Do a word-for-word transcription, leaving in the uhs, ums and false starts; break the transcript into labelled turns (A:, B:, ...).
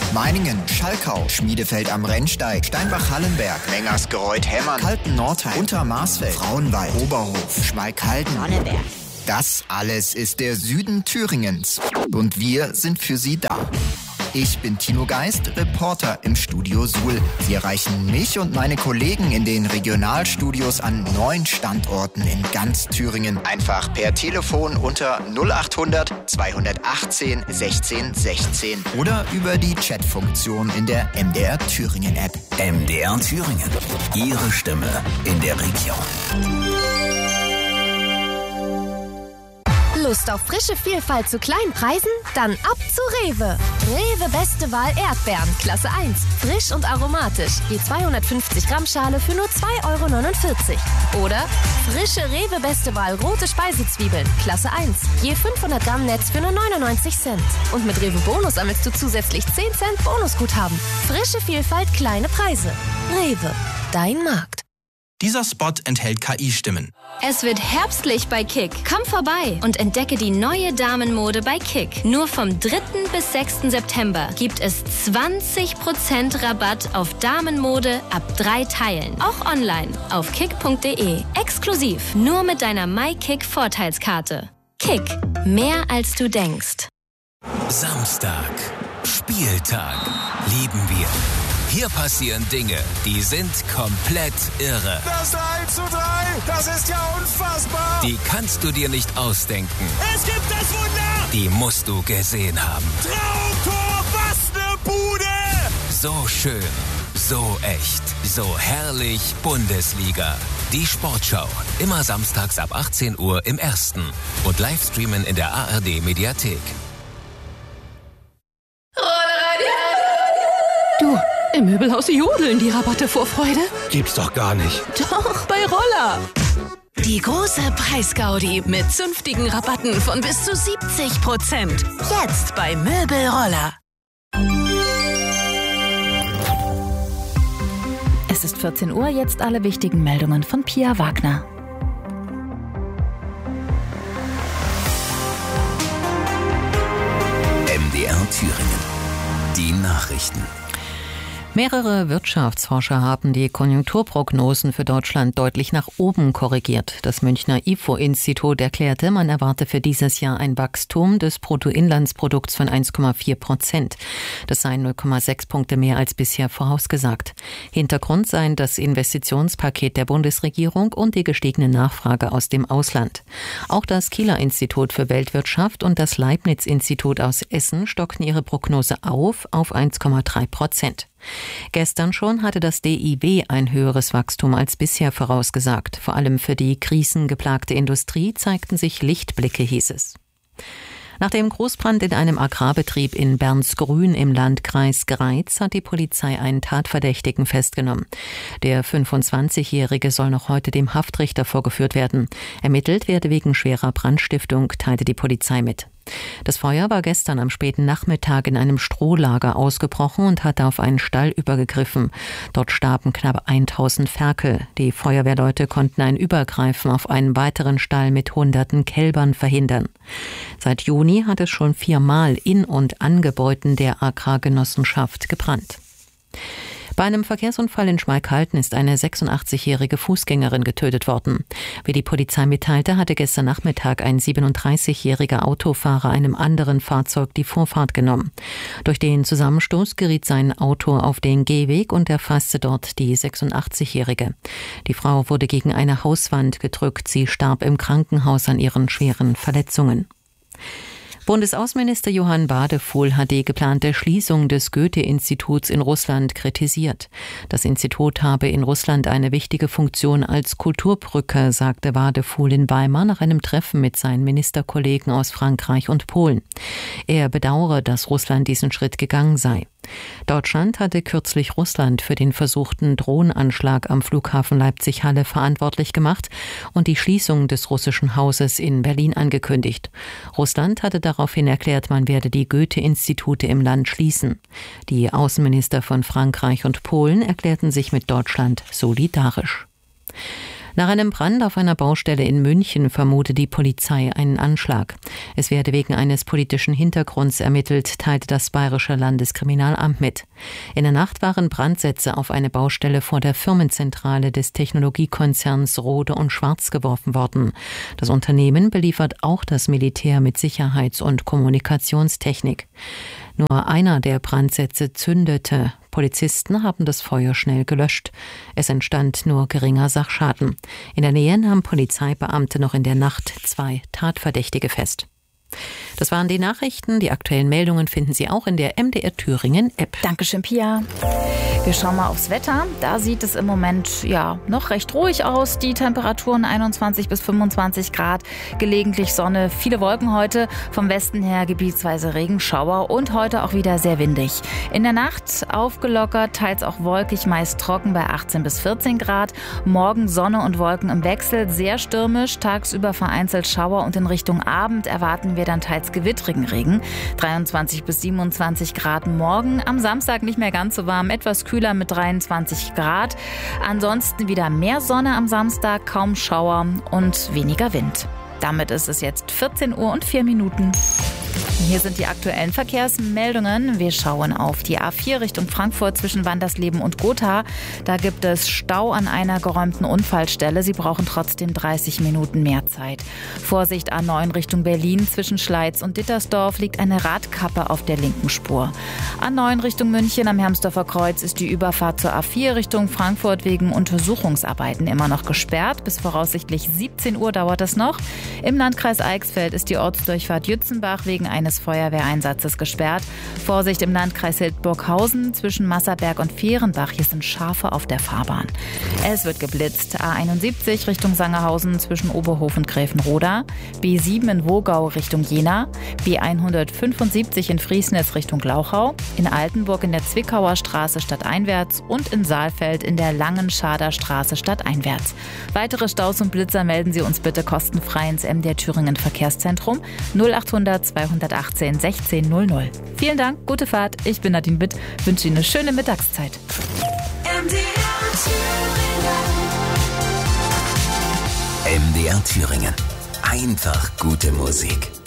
A: Meiningen, Schalkau, Schmiedefeld am Rennsteig, Steinbach-Hallenberg, Mengersgereuth-Hemmern, Kalten-Nordheim, Untermarsfeld, Frauenwald, Oberhof, Schmalkalden,
B: Sonneberg.
A: Das alles ist der Süden Thüringens. Und wir sind für Sie da. Ich bin Tino Geist, Reporter im Studio Suhl. Sie erreichen mich und meine Kollegen in den Regionalstudios an neun Standorten in ganz Thüringen. Einfach per Telefon unter null acht hundert zweihundertachtzehn sechzehn sechzehn oder über die Chatfunktion in der M D R Thüringen App.
C: M D R Thüringen. Ihre Stimme in der Region.
D: Lust auf frische Vielfalt zu kleinen Preisen? Dann ab zu Rewe. Rewe Beste Wahl Erdbeeren, Klasse eins. Frisch und aromatisch. Je zweihundertfünfzig Gramm Schale für nur zwei Euro neunundvierzig. Oder frische Rewe Beste Wahl rote Speisezwiebeln, Klasse eins. Je fünfhundert Gramm Netz für nur neunundneunzig Cent. Und mit Rewe Bonus sammelst du zusätzlich zehn Cent Bonusguthaben. Frische Vielfalt, kleine Preise. Rewe, dein Markt.
E: Dieser Spot enthält K I-Stimmen.
F: Es wird herbstlich bei Kick. Komm vorbei und entdecke die neue Damenmode bei Kick. Nur vom dritten bis sechsten September gibt es zwanzig Prozent Rabatt auf Damenmode ab drei Teilen. Auch online auf kick punkt de. Exklusiv nur mit deiner MyKick-Vorteilskarte. Kick. Mehr als du denkst.
C: Samstag. Spieltag. Lieben wir. Hier passieren Dinge, die sind komplett irre.
G: Das eins zu drei, das ist ja unfassbar.
C: Die kannst du dir nicht ausdenken.
G: Es gibt das Wunder.
C: Die musst du gesehen haben.
G: Traumtor, was ne Bude.
C: So schön, so echt, so herrlich Bundesliga. Die Sportschau, immer samstags ab achtzehn Uhr im Ersten und Livestreamen in der A R D-Mediathek.
H: Du, im Möbelhaus jodeln die Rabatte vor Freude.
G: Gibt's doch gar nicht.
H: Doch, bei Roller. Die große Preisgaudi mit zünftigen Rabatten von bis zu siebzig Prozent. Jetzt bei Möbelroller.
I: Es ist vierzehn Uhr, jetzt alle wichtigen Meldungen von Pia Wagner.
C: M D R Thüringen. Die Nachrichten.
J: Mehrere Wirtschaftsforscher haben die Konjunkturprognosen für Deutschland deutlich nach oben korrigiert. Das Münchner I F O-Institut erklärte, man erwarte für dieses Jahr ein Wachstum des Bruttoinlandsprodukts von eins Komma vier Prozent. Das seien null Komma sechs Punkte mehr als bisher vorausgesagt. Hintergrund seien das Investitionspaket der Bundesregierung und die gestiegene Nachfrage aus dem Ausland. Auch das Kieler Institut für Weltwirtschaft und das Leibniz-Institut aus Essen stockten ihre Prognose auf auf eins Komma drei Prozent. Gestern schon hatte das D I W ein höheres Wachstum als bisher vorausgesagt. Vor allem für die krisengeplagte Industrie zeigten sich Lichtblicke, hieß es. Nach dem Großbrand in einem Agrarbetrieb in Bernsgrün im Landkreis Greiz hat die Polizei einen Tatverdächtigen festgenommen. Der fünfundzwanzigjährige soll noch heute dem Haftrichter vorgeführt werden. Ermittelt werde wegen schwerer Brandstiftung, teilte die Polizei mit. Das Feuer war gestern am späten Nachmittag in einem Strohlager ausgebrochen und hatte auf einen Stall übergegriffen. Dort starben knapp tausend Ferkel. Die Feuerwehrleute konnten ein Übergreifen auf einen weiteren Stall mit hunderten Kälbern verhindern. Seit Juni hat es schon viermal in und an Gebäuden der Agrargenossenschaft gebrannt. Bei einem Verkehrsunfall in Schmalkalden ist eine sechsundachtzigjährige Fußgängerin getötet worden. Wie die Polizei mitteilte, hatte gestern Nachmittag ein siebenunddreißigjähriger Autofahrer einem anderen Fahrzeug die Vorfahrt genommen. Durch den Zusammenstoß geriet sein Auto auf den Gehweg und erfasste dort die sechsundachtzigjährige. Die Frau wurde gegen eine Hauswand gedrückt. Sie starb im Krankenhaus an ihren schweren Verletzungen. Bundesaußenminister Johann Wadefuhl hat die geplante Schließung des Goethe-Instituts in Russland kritisiert. Das Institut habe in Russland eine wichtige Funktion als Kulturbrücke, sagte Wadefuhl in Weimar nach einem Treffen mit seinen Ministerkollegen aus Frankreich und Polen. Er bedauere, dass Russland diesen Schritt gegangen sei. Deutschland hatte kürzlich Russland für den versuchten Drohnenanschlag am Flughafen Leipzig-Halle verantwortlich gemacht und die Schließung des russischen Hauses in Berlin angekündigt. Russland hatte daraufhin erklärt, man werde die Goethe-Institute im Land schließen. Die Außenminister von Frankreich und Polen erklärten sich mit Deutschland solidarisch. Nach einem Brand auf einer Baustelle in München vermutet die Polizei einen Anschlag. Es werde wegen eines politischen Hintergrunds ermittelt, teilte das Bayerische Landeskriminalamt mit. In der Nacht waren Brandsätze auf eine Baustelle vor der Firmenzentrale des Technologiekonzerns Rohde und Schwarz geworfen worden. Das Unternehmen beliefert auch das Militär mit Sicherheits- und Kommunikationstechnik. Nur einer der Brandsätze zündete. Polizisten haben das Feuer schnell gelöscht. Es entstand nur geringer Sachschaden. In der Nähe nahmen Polizeibeamte noch in der Nacht zwei Tatverdächtige fest. Das waren die Nachrichten. Die aktuellen Meldungen finden Sie auch in der M D R Thüringen App.
I: Dankeschön, Pia. Wir schauen mal aufs Wetter. Da sieht es im Moment ja noch recht ruhig aus. Die Temperaturen einundzwanzig bis fünfundzwanzig Grad, gelegentlich Sonne, viele Wolken heute. Vom Westen her gebietsweise Regenschauer und heute auch wieder sehr windig. In der Nacht aufgelockert, teils auch wolkig, meist trocken bei achtzehn bis vierzehn Grad. Morgen Sonne und Wolken im Wechsel, sehr stürmisch, tagsüber vereinzelt Schauer und in Richtung Abend erwarten wir dann teils gewittrigen Regen. dreiundzwanzig bis siebenundzwanzig Grad morgen. Am Samstag nicht mehr ganz so warm, etwas kühler mit dreiundzwanzig Grad. Ansonsten wieder mehr Sonne am Samstag, kaum Schauer und weniger Wind. Damit ist es jetzt vierzehn Uhr und vier Minuten. Hier sind die aktuellen Verkehrsmeldungen. Wir schauen auf die A vier Richtung Frankfurt zwischen Wandersleben und Gotha. Da gibt es Stau an einer geräumten Unfallstelle. Sie brauchen trotzdem dreißig Minuten mehr Zeit. Vorsicht A neun Richtung Berlin zwischen Schleiz und Dittersdorf liegt eine Radkappe auf der linken Spur. A neun Richtung München am Hermsdorfer Kreuz ist die Überfahrt zur A vier Richtung Frankfurt wegen Untersuchungsarbeiten immer noch gesperrt. Bis voraussichtlich siebzehn Uhr dauert es noch. Im Landkreis Eichsfeld ist die Ortsdurchfahrt Jützenbach wegen eines Feuerwehreinsatzes gesperrt. Vorsicht im Landkreis Hildburghausen zwischen Masserberg und Fehrenbach. Hier sind Schafe auf der Fahrbahn. Es wird geblitzt. A einundsiebzig Richtung Sangerhausen zwischen Oberhof und Gräfenroda. B sieben in Wogau Richtung Jena. B hundertfünfundsiebzig in Friesnitz Richtung Glauchau. In Altenburg in der Zwickauer Straße stadteinwärts und in Saalfeld in der Langen-Schader Straße stadteinwärts. Weitere Staus und Blitzer melden Sie uns bitte kostenfrei ins M D R Thüringen Verkehrszentrum null achthundert zweihundertachtzehn sechzehn null null. Vielen Dank, gute Fahrt. Ich bin Nadine Witt, wünsche Ihnen eine schöne Mittagszeit.
B: M D R Thüringen.
C: M D R Thüringen. Einfach gute Musik.